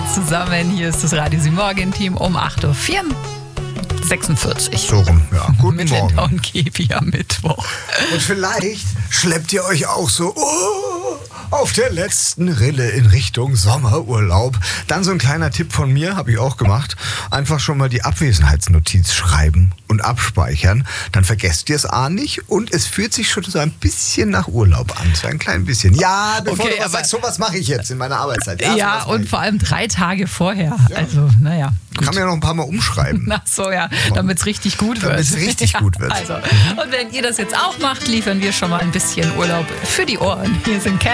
zusammen. Hier ist das Radio Sie Morgen Team um 8.46 Uhr. So rum, ja. Guten mit Morgen. Linda und Kepi am Mittwoch. Und vielleicht schleppt ihr euch auch so auf der letzten Rille in Richtung Sommerurlaub. Dann so ein kleiner Tipp von mir, habe ich auch gemacht. Einfach schon mal die Abwesenheitsnotiz schreiben und abspeichern. Dann vergesst ihr es nicht und es fühlt sich schon so ein bisschen nach Urlaub an. So ein klein bisschen. Ja, bevor Okay, du was sagst, sowas mache ich jetzt in meiner Arbeitszeit. Ja, und vor allem 3 Tage vorher. Ja. Also, naja. Gut. Kann man ja noch ein paar Mal umschreiben. Ach so, ja, damit es richtig gut wird. Damit es richtig gut wird. Also, und wenn ihr das jetzt auch macht, liefern wir schon mal ein bisschen Urlaub für die Ohren. Hier sind